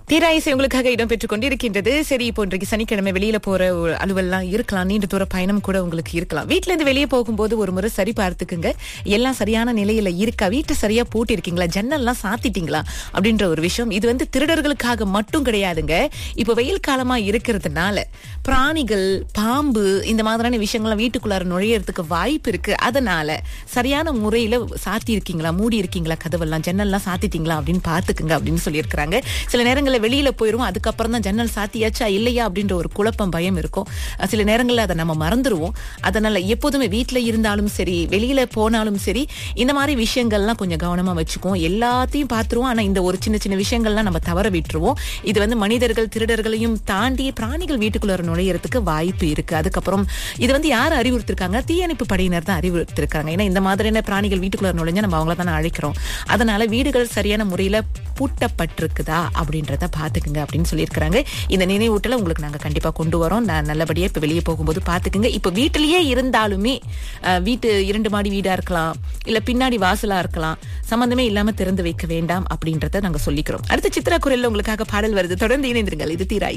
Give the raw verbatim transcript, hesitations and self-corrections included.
தீராயிசை உங்களுக்காக இடம் பெற்றுக் கொண்டிருக்கின்றது. சரி, இப்போ இன்றைக்கு சனிக்கிழமை வெளியில போற ஒரு அலுவல்லாம் இருக்கலாம், நீண்ட தூர பயணம் கூட உங்களுக்கு இருக்கலாம். வீட்டுல இருந்து வெளியே போகும்போது ஒரு முறை சரி பார்த்துக்குங்க, எல்லாம் சரியான நிலையில இருக்கா, வீட்டை சரியா பூட்டிருக்கீங்களா, ஜன்னல்லாம் சாத்திட்டீங்களா அப்படின்ற ஒரு விஷயம். இது வந்து திருடர்களுக்காக மட்டும் கிடையாதுங்க. இப்ப வெயில் காலமா இருக்கிறதுனால பிராணிகள், பாம்பு இந்த மாதிரியான விஷயங்கள்லாம் வீட்டுக்குள்ளார நுழையறதுக்கு வாய்ப்பு இருக்கு. அதனால சரியான முறையில சாத்தி இருக்கீங்களா, மூடி இருக்கீங்களா, கதவெல்லாம் ஜன்னல்லாம் சாத்திட்டீங்களா அப்படின்னு பாத்துக்குங்க அப்படின்னு சொல்லியிருக்கிறாங்க. சில நேரங்கள்ல வெளியில போயிருவோம், அதுக்கப்புறம் தான் ஜன்னல் சாத்தியாச்சா இல்லையா அப்படின்ற ஒரு குழப்பம், பயம் இருக்கும். சில நேரங்கள்ல அதை நம்ம மறந்துடுவோம். அதனால எப்போதுமே வீட்டுல இருந்தாலும் சரி, வெளியில போனாலும் சரி, இந்த மாதிரி விஷயங்கள்லாம் கொஞ்சம் கவனமா வச்சுக்குவோம். எல்லாத்தையும் பார்த்துருவோம், ஆனா இந்த ஒரு சின்ன சின்ன விஷயங்கள்லாம் நம்ம தவற விட்டுருவோம். இது வந்து மனிதர்கள், திருடர்களையும் தாண்டி பிராணிகள் வீட்டுக்குள்ள நுழையறதுக்கு வாய்ப்பு இருக்கு. அதுக்கப்புறம் இது வந்து யார் அறிவுறுத்திருக்காங்க? தீயணைப்பு படையினர் தான் அறிவுறுத்திருக்காங்க. ஏன்னா இந்த மாதிரியான பிராணிகள் வீட்டுக்குள்ள நுழைஞ்சா நம்ம அவங்கள தானே அழைக்கிறோம். அதனால வீடுகள் சரியான முறையில பூட்டப்பட்டிருக்குதா அப்படின்றத பாத்துக்குங்க அப்படின்னு சொல்லியிருக்கிறாங்க. இந்த நினைவூட்டல உங்களுக்கு நாங்க கண்டிப்பா கொண்டு வரோம். நான் நல்லபடியா இப்ப வெளியே போகும்போது பாத்துக்குங்க. இப்ப வீட்டிலேயே இருந்தாலுமே வீட்டு இரண்டு மாடி வீடா இருக்கலாம், இல்ல பின்னாடி வாசலா இருக்கலாம், சம்பந்தமே இல்லாம திறந்து வைக்க வேண்டாம் அப்படின்றத நாங்க சொல்லிக்கிறோம். அடுத்த சித்ரா குரல்ல உங்களுக்காக பாடல் வருது, தொடர்ந்து இணைந்திருங்கள். இது தீராய்.